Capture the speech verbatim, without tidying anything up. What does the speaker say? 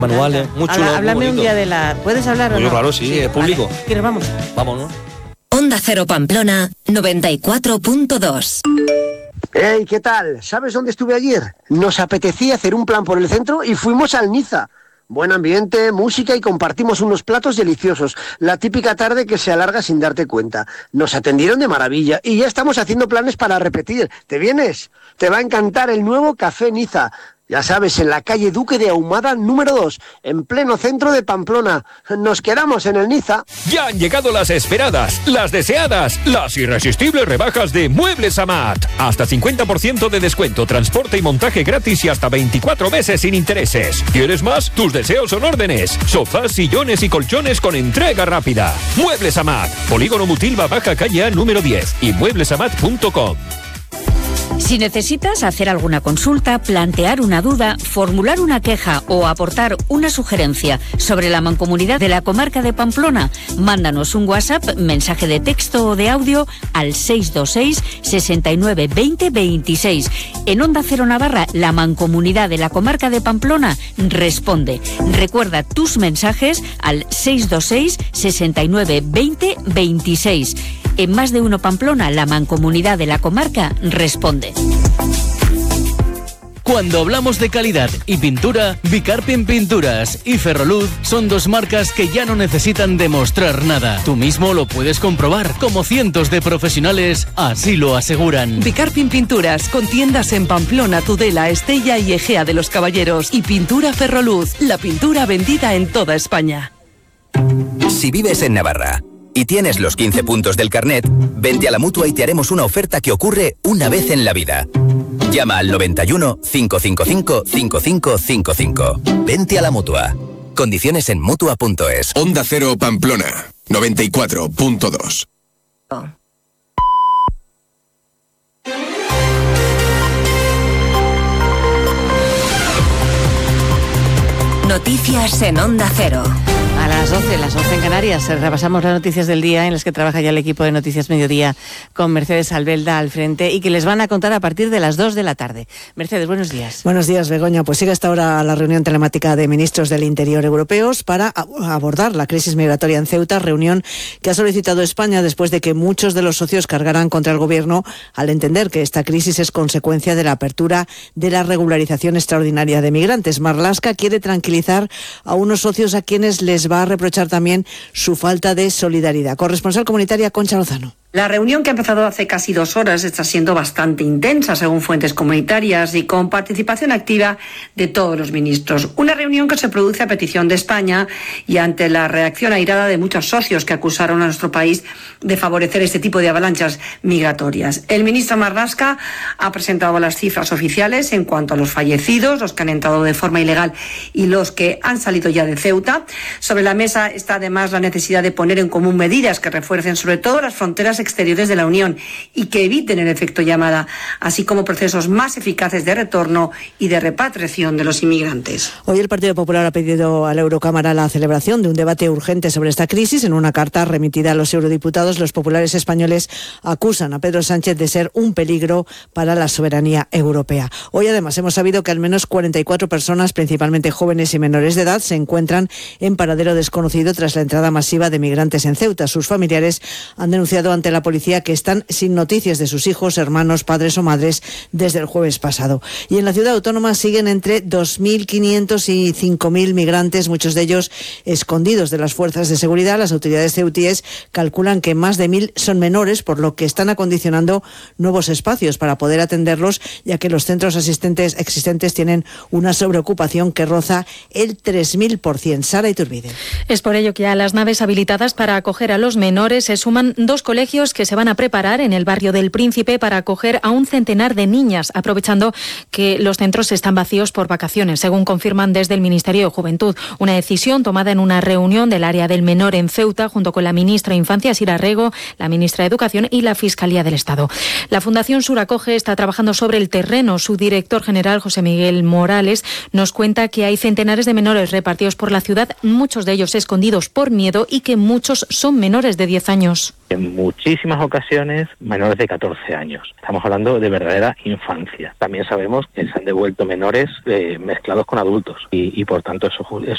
Manuales, muy chulo. Habla, háblame un día de la... ¿Puedes hablar o no? Claro, sí, sí, es público. Vale. ¿Quieres, vamos? Vamos, ¿no? Onda Cero Pamplona, noventa y cuatro punto dos. Hey, ¿qué tal? ¿Sabes dónde estuve ayer? Nos apetecía hacer un plan por el centro y fuimos al Niza. Buen ambiente, música y compartimos unos platos deliciosos. La típica tarde que se alarga sin darte cuenta. Nos atendieron de maravilla y ya estamos haciendo planes para repetir. ¿Te vienes? Te va a encantar el nuevo Café Niza. Ya sabes, en la calle Duque de Ahumada número dos, en pleno centro de Pamplona. Nos quedamos en el Niza. Ya han llegado las esperadas, las deseadas, las irresistibles rebajas de Muebles Amat. Hasta cincuenta por ciento de descuento, transporte y montaje gratis y hasta veinticuatro meses sin intereses. ¿Quieres más? Tus deseos son órdenes. Sofás, sillones y colchones con entrega rápida. Muebles Amat, Polígono Mutilva, Baja Calle A número diez y mueblesamat punto com. Si necesitas hacer alguna consulta, plantear una duda, formular una queja o aportar una sugerencia sobre la mancomunidad de la comarca de Pamplona, mándanos un WhatsApp, mensaje de texto o de audio al seis dos seis, sesenta y nueve, veinte, veintiséis. En Onda Cero Navarra, la mancomunidad de la comarca de Pamplona responde. Recuerda tus mensajes al seis dos seis, sesenta y nueve, veinte, veintiséis. En Más de Uno Pamplona, la mancomunidad de la comarca responde. Cuando hablamos de calidad y pintura, Bicarpin Pinturas y Ferroluz son dos marcas que ya no necesitan demostrar nada. Tú mismo lo puedes comprobar, como cientos de profesionales así lo aseguran. Bicarpin Pinturas, con tiendas en Pamplona, Tudela, Estella y Egea de los Caballeros. Y Pintura Ferroluz, la pintura vendida en toda España. Si vives en Navarra y tienes los quince puntos del carnet, vente a la Mutua y te haremos una oferta que ocurre una vez en la vida. Llama al noventa y uno, cinco cinco cinco, cinco cinco cinco cinco. Vente a la Mutua. Condiciones en mutua punto es. Onda Cero Pamplona, noventa y cuatro punto dos. Noticias en Onda Cero. A las doce, las once en Canarias, repasamos las noticias del día en las que trabaja ya el equipo de Noticias Mediodía con Mercedes Albelda al frente y que les van a contar a partir de las dos de la tarde. Mercedes, buenos días. Buenos días, Begoña. Pues sigue hasta ahora la reunión telemática de ministros del Interior europeos para abordar la crisis migratoria en Ceuta, reunión que ha solicitado España después de que muchos de los socios cargaran contra el gobierno al entender que esta crisis es consecuencia de la apertura de la regularización extraordinaria de migrantes. Marlaska quiere tranquilizar a unos socios a quienes les va a reprochar también su falta de solidaridad. Corresponsal comunitaria Concha Lozano. La reunión, que ha empezado hace casi dos horas, está siendo bastante intensa, según fuentes comunitarias, y con participación activa de todos los ministros. Una reunión que se produce a petición de España y ante la reacción airada de muchos socios que acusaron a nuestro país de favorecer este tipo de avalanchas migratorias. El ministro Marlaska ha presentado las cifras oficiales en cuanto a los fallecidos, los que han entrado de forma ilegal y los que han salido ya de Ceuta. Sobre la mesa está además la necesidad de poner en común medidas que refuercen sobre todo las fronteras exteriores de la Unión y que eviten el efecto llamada, así como procesos más eficaces de retorno y de repatriación de los inmigrantes. Hoy el Partido Popular ha pedido a la Eurocámara la celebración de un debate urgente sobre esta crisis. En una carta remitida a los eurodiputados, los populares españoles acusan a Pedro Sánchez de ser un peligro para la soberanía europea. Hoy además hemos sabido que al menos cuarenta y cuatro personas, principalmente jóvenes y menores de edad, se encuentran en paradero desconocido tras la entrada masiva de migrantes en Ceuta. Sus familiares han denunciado ante la policía que están sin noticias de sus hijos, hermanos, padres o madres desde el jueves pasado. Y en la ciudad autónoma siguen entre dos mil quinientos y cinco mil migrantes, muchos de ellos escondidos de las fuerzas de seguridad. Las autoridades ceutíes calculan que más de mil son menores, por lo que están acondicionando nuevos espacios para poder atenderlos, ya que los centros asistentes existentes tienen una sobreocupación que roza el tres mil por ciento. Sara Iturbide. Es por ello que a las naves habilitadas para acoger a los menores se suman dos colegios que se van a preparar en el barrio del Príncipe para acoger a un centenar de niñas, aprovechando que los centros están vacíos por vacaciones, según confirman desde el Ministerio de Juventud. Una decisión tomada en una reunión del área del menor en Ceuta, junto con la ministra de Infancia, Sira Rego, la ministra de Educación y la Fiscalía del Estado. La Fundación Sur Acoge está trabajando sobre el terreno. Su director general, José Miguel Morales, nos cuenta que hay centenares de menores repartidos por la ciudad, muchos de ellos escondidos por miedo y que muchos son menores de diez años. En muchísimas ocasiones menores de catorce años. Estamos hablando de verdadera infancia. También sabemos que se han devuelto menores eh, mezclados con adultos y, y por tanto eso es